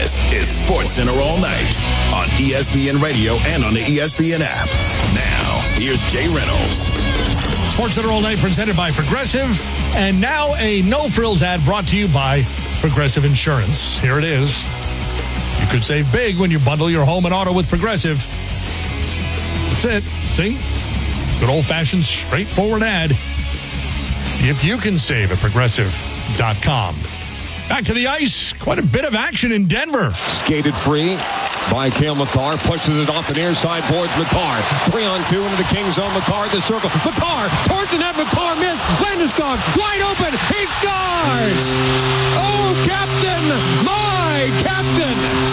This is SportsCenter All Night on ESPN Radio and on the ESPN app. Now, here's Jay Reynolds. SportsCenter All Night presented by Progressive. And now a no-frills ad brought to you by Progressive Insurance. Here it is. You could save big when you bundle your home and auto with Progressive. That's it. See? Good old-fashioned, straightforward ad. See if you can save at Progressive.com. Back to the ice. Quite a bit of action in Denver. Skated free by Cale Makar. Pushes it off the near side boards Makar. 3-on-2 into the King zone. Makar the circle. Makar towards the net. Makar missed. Landeskog wide open. He scores! Oh, Captain! My Captain!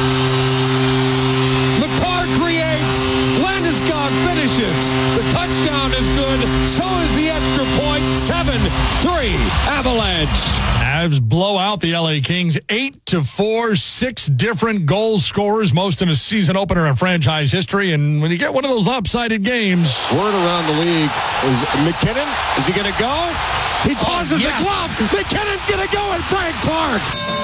Makar creates. Landeskog finishes. The touchdown is good. So is the extra point. 7-3 Avalanche. Avs blow out the LA Kings 8-4, 6 different goal scorers, most in a season opener in franchise history. And when you get one of those lopsided games, word around the league is McKinnon. Is he going to go? He tosses the glove. McKinnon's going to go at Frank Clark.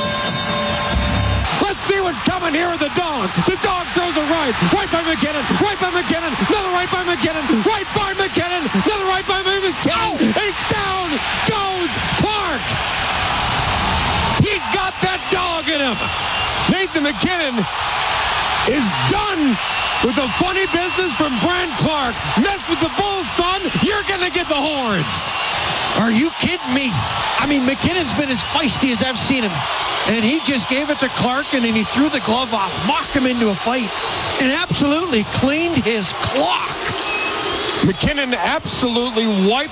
Let's see what's coming here at the Dog. The Dog throws it right. Right by McKinnon. Right by McKinnon. Another right by McKinnon. Right by McKinnon. Another right by McKinnon. Oh, and down goes Clark. He's got that dog in him. Nathan McKinnon is done with the funny business from Brant Clark. Mess with the Bulls, son. You're going to get the horns. Are you kidding me? I mean, McKinnon's been as feisty as I've seen him. And he just gave it to Clark, and then he threw the glove off, mocked him into a fight, and absolutely cleaned his clock. McKinnon absolutely wiped